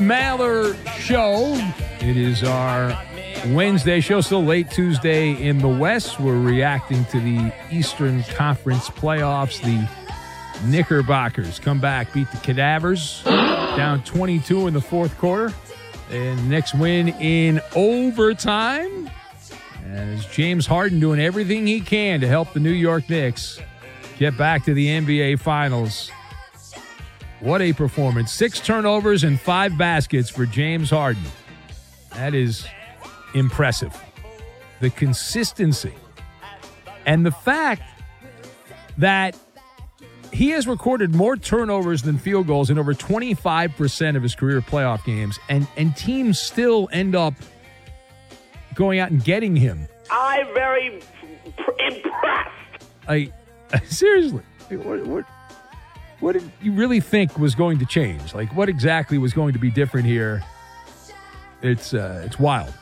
Maller Show. It is our Wednesday show, still late Tuesday in the West. We're reacting to the Eastern Conference playoffs. The Knickerbockers come back, beat the Cadavers, down 22 in the fourth quarter. And next win in overtime. As James Harden doing everything he can to help the New York Knicks get back to the NBA Finals. What a performance. 6 turnovers and 5 baskets for James Harden. That is impressive. The consistency and the fact that he has recorded more turnovers than field goals in over 25% of his career playoff games, and teams still end up going out and getting him. I'm very impressed. Seriously, what did you really think was going to change? Like, what exactly was going to be different here? It's wild.